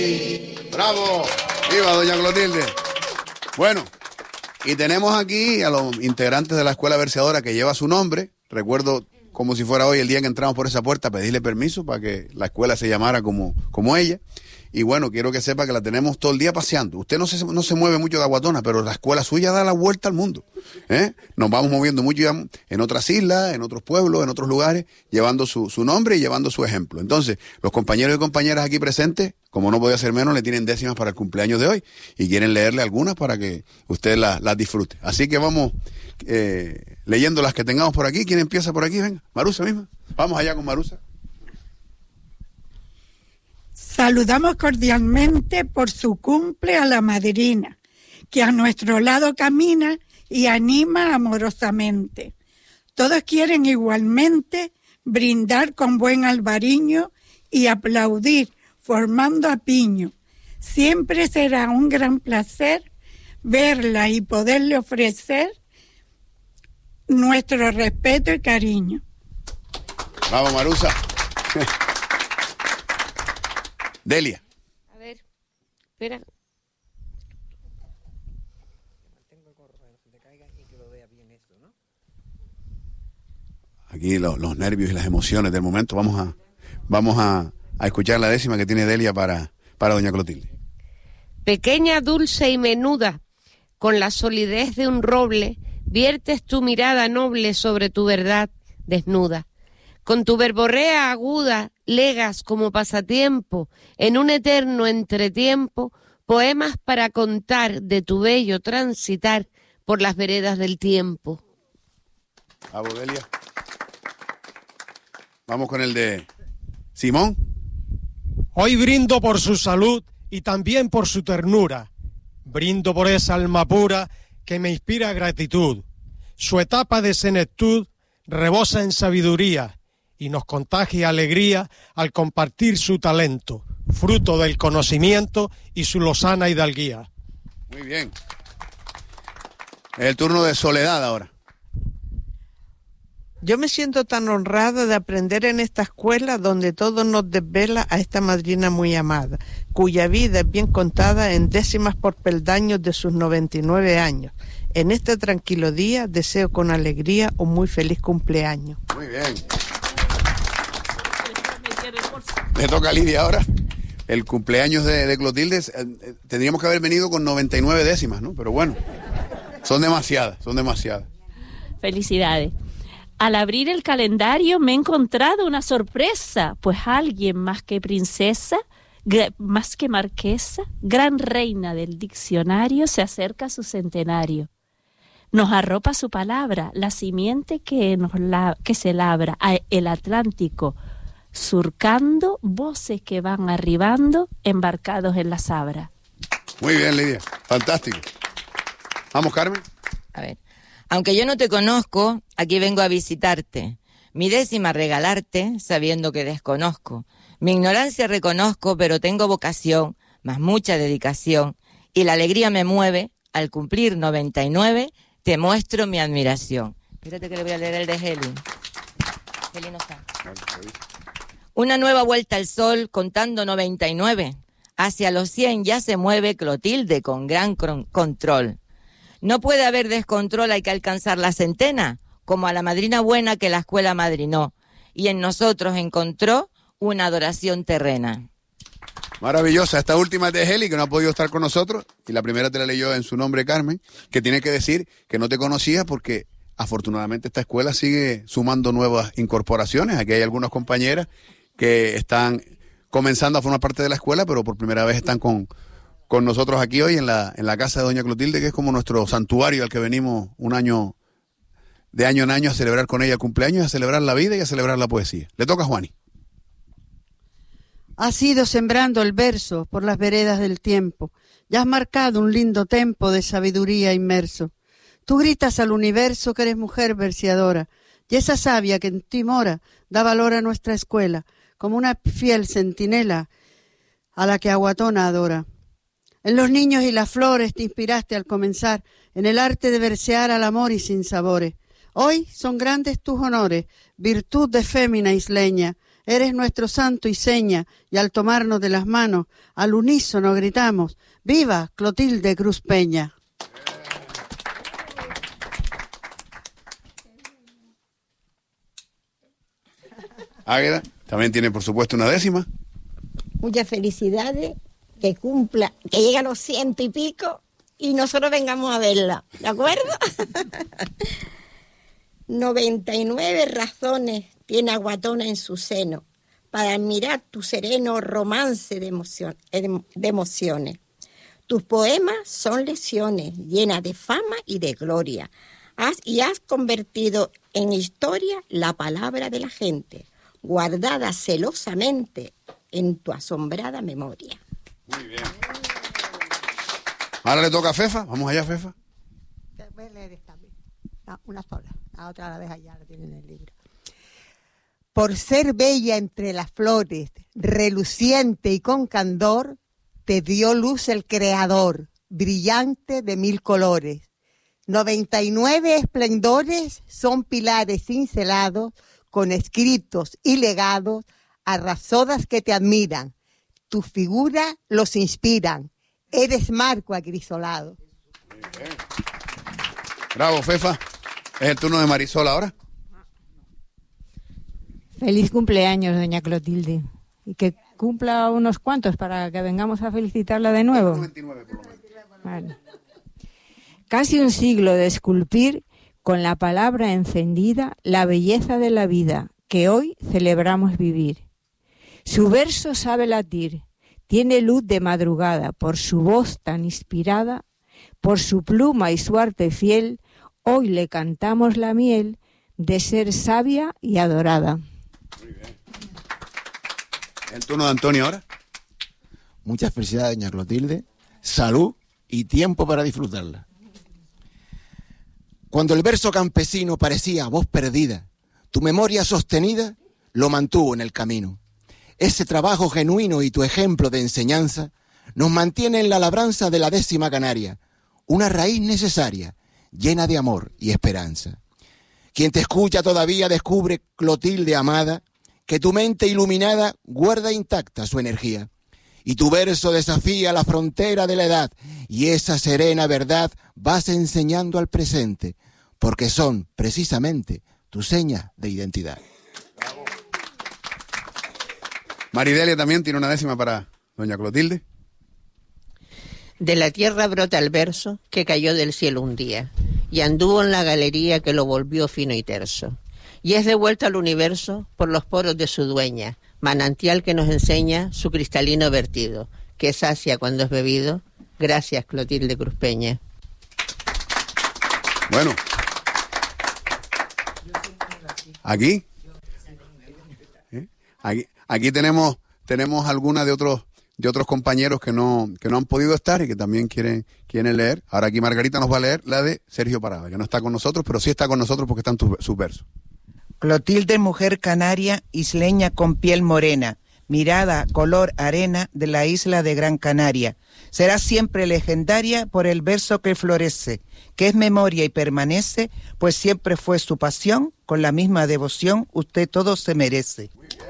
¡Bravo! ¡Viva doña Clotilde! Bueno, y tenemos aquí a los integrantes de la Escuela Verseadora que lleva su nombre. Recuerdo como si fuera hoy el día que entramos por esa puerta, pedirle permiso para que la escuela se llamara como ella. Y bueno, quiero que sepa que la tenemos todo el día paseando. Usted no se mueve mucho de Aguatona, pero la escuela suya da la vuelta al mundo. Nos vamos moviendo mucho ya en otras islas, en otros pueblos, en otros lugares, llevando su nombre y llevando su ejemplo. Entonces, los compañeros y compañeras aquí presentes, como no podía ser menos, le tienen décimas para el cumpleaños de hoy y quieren leerle algunas para que usted las disfrute. Así que vamos leyendo las que tengamos por aquí. ¿Quién empieza por aquí? Venga, Marusa misma. Vamos allá con Marusa. Saludamos cordialmente por su cumple a la madrina, que a nuestro lado camina y anima amorosamente. Todos quieren igualmente brindar con buen albariño y aplaudir formando a piño. Siempre será un gran placer verla y poderle ofrecer nuestro respeto y cariño. Vamos, Marusa. Delia. A ver, espera. Aquí los nervios y las emociones del momento. Vamos a escuchar la décima que tiene Delia para doña Clotilde. Pequeña, dulce y menuda, con la solidez de un roble, viertes tu mirada noble sobre tu verdad desnuda. Con tu verborrea aguda, legas como pasatiempo, en un eterno entretiempo, poemas para contar de tu bello transitar por las veredas del tiempo. Bravo, Delia. Vamos con el de Simón. Hoy brindo por su salud y también por su ternura. Brindo por esa alma pura que me inspira gratitud. Su etapa de senectud rebosa en sabiduría y nos contagia alegría al compartir su talento, fruto del conocimiento y su lozana hidalguía. Muy bien. Es el turno de Soledad ahora. Yo me siento tan honrada de aprender en esta escuela donde todo nos desvela a esta madrina muy amada, cuya vida es bien contada en décimas por peldaños de sus 99 años. En este tranquilo día deseo con alegría un muy feliz cumpleaños. Muy bien. Le toca a Lidia ahora. El cumpleaños de Clotilde, tendríamos que haber venido con 99 décimas, ¿no? Pero bueno, son demasiadas. Felicidades. Al abrir el calendario me he encontrado una sorpresa, pues alguien más que princesa, más que marquesa, gran reina del diccionario, se acerca a su centenario. Nos arropa su palabra, la simiente que se labra, el Atlántico, surcando voces que van arribando, embarcados en la sabra. Muy bien, Lidia, fantástico. Vamos, Carmen. A ver, aunque yo no te conozco, aquí vengo a visitarte. Mi décima regalarte, sabiendo que desconozco. Mi ignorancia reconozco, pero tengo vocación, más mucha dedicación. Y la alegría me mueve, al cumplir 99, te muestro mi admiración. Espérate que le voy a leer el de Heli. Heli no está. Una nueva vuelta al sol, contando 99. Hacia los 100 ya se mueve Clotilde con gran control. No puede haber descontrol, hay que alcanzar la centena, como a la madrina buena que la escuela madrinó, y en nosotros encontró una adoración terrena. Maravillosa. Esta última es de Heli, que no ha podido estar con nosotros, y la primera te la leyó en su nombre, Carmen, que tiene que decir que no te conocía porque afortunadamente esta escuela sigue sumando nuevas incorporaciones. Aquí hay algunas compañeras que están comenzando a formar parte de la escuela, pero por primera vez están con nosotros aquí hoy en la casa de doña Clotilde, que es como nuestro santuario al que venimos de año en año a celebrar con ella el cumpleaños, a celebrar la vida y a celebrar la poesía. Le toca a Juani. Has ido sembrando el verso por las veredas del tiempo, ya has marcado un lindo tempo de sabiduría inmerso. Tú gritas al universo que eres mujer verseadora, y esa savia que en ti mora da valor a nuestra escuela, como una fiel centinela a la que Aguatona adora. En los niños y las flores te inspiraste al comenzar, en el arte de versear al amor y sin sabores. Hoy son grandes tus honores, virtud de fémina isleña, Eres nuestro santo y seña, y al tomarnos de las manos, al unísono gritamos, ¡viva Clotilde Cruz Peña! Águeda también tiene, por supuesto, una décima. Muchas felicidades, que cumpla, que llegue a los 100 y pico y nosotros vengamos a verla, ¿de acuerdo? 99 razones tiene Aguatona en su seno para admirar tu sereno romance de emociones. Tus poemas son lecciones llenas de fama y de gloria. Has convertido en historia la palabra de la gente, guardada celosamente en tu asombrada memoria. Muy bien. Ahora le toca a Fefa. Vamos allá, Fefa. Voy a leer esta vez. Una sola. La otra la vez allá, la tiene en el libro. Por ser bella entre las flores, reluciente y con candor, te dio luz el Creador, brillante de 1000 colores. 99 esplendores son pilares cincelados, con escritos y legados a razodas que te admiran. Tu figura los inspiran. Eres marco agrisolado. Muy bien. Bravo, Fefa. Es el turno de Marisol ahora. Feliz cumpleaños, doña Clotilde. Y que cumpla unos cuantos para que vengamos a felicitarla de nuevo. 99 por lo menos. Vale. Casi un siglo de esculpir con la palabra encendida la belleza de la vida que hoy celebramos vivir. Su verso sabe latir, tiene luz de madrugada, por su voz tan inspirada, por su pluma y su arte fiel, hoy le cantamos la miel de ser sabia y adorada. Muy bien. El turno de Antonio ahora. Muchas felicidades, doña Clotilde, salud y tiempo para disfrutarla. Cuando el verso campesino parecía voz perdida, tu memoria sostenida lo mantuvo en el camino. Ese trabajo genuino y tu ejemplo de enseñanza nos mantiene en la labranza de la 10ª Canaria, una raíz necesaria, llena de amor y esperanza. Quien te escucha todavía descubre, Clotilde amada, que tu mente iluminada guarda intacta su energía. Y tu verso desafía la frontera de la edad, y esa serena verdad vas enseñando al presente, porque son precisamente tus señas de identidad. Bravo. Maridelia también tiene una décima para doña Clotilde. De la tierra brota el verso que cayó del cielo un día, y anduvo en la galería que lo volvió fino y terso. Y es devuelto al universo por los poros de su dueña, manantial que nos enseña su cristalino vertido, que sacia cuando es bebido. Gracias, Clotilde Cruz Peña. Bueno. Aquí. Aquí tenemos algunas de otros compañeros que no han podido estar y que también quieren leer. Ahora aquí Margarita nos va a leer la de Sergio Parada, que no está con nosotros, pero sí está con nosotros porque están sus versos. Clotilde, mujer canaria, isleña con piel morena, mirada color arena de la isla de Gran Canaria. Será siempre legendaria por el verso que florece, que es memoria y permanece, pues siempre fue su pasión, con la misma devoción usted todo se merece. Muy bien.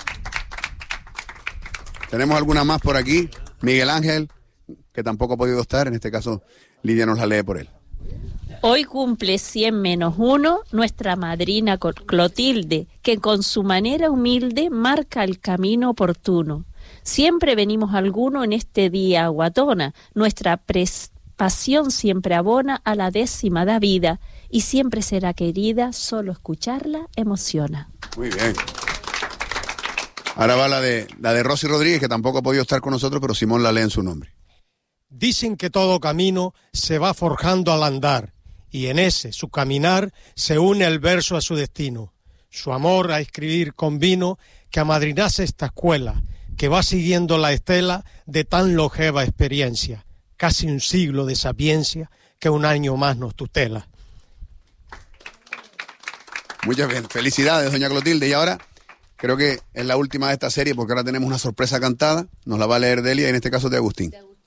Tenemos alguna más por aquí. Miguel Ángel, que tampoco ha podido estar, en este caso Lidia nos la lee por él. Hoy cumple 100 menos 1 nuestra madrina Clotilde, que con su manera humilde marca el camino oportuno. Siempre venimos alguno en este día Aguatona, nuestra pasión siempre abona a la 10ª da vida, y siempre será querida, solo escucharla emociona. Muy bien. Ahora va la de Rosy Rodríguez, que tampoco ha podido estar con nosotros, pero Simón la lee en su nombre. Dicen que todo camino se va forjando al andar, y en ese, su caminar, se une el verso a su destino. Su amor a escribir convino que amadrinase esta escuela, que va siguiendo la estela de tan longeva experiencia, casi un siglo de sapiencia que un año más nos tutela. Muchas felicidades, doña Clotilde. Y ahora creo que es la última de esta serie, porque ahora tenemos una sorpresa cantada. Nos la va a leer Delia, y en este caso de Agustín.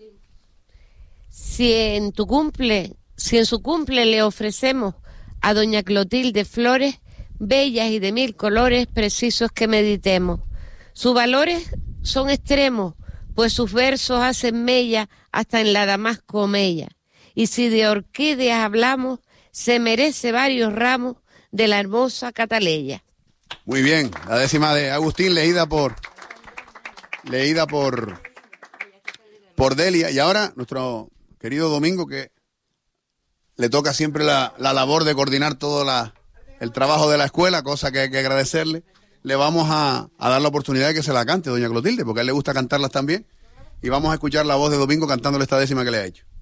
Si en su cumple le ofrecemos a doña Clotilde flores, bellas y de mil colores precisos que meditemos. Sus valores son extremos, pues sus versos hacen mella hasta en la Damasco mella. Y si de orquídeas hablamos, se merece varios ramos de la hermosa cataleya. Muy bien, la décima de Agustín, leída por Delia. Y ahora nuestro querido Domingo, que le toca siempre la labor de coordinar todo el trabajo de la escuela, cosa que hay que agradecerle. Le vamos a dar la oportunidad de que se la cante, doña Clotilde, porque a él le gusta cantarlas también. Y vamos a escuchar la voz de Domingo cantándole esta décima que le ha hecho.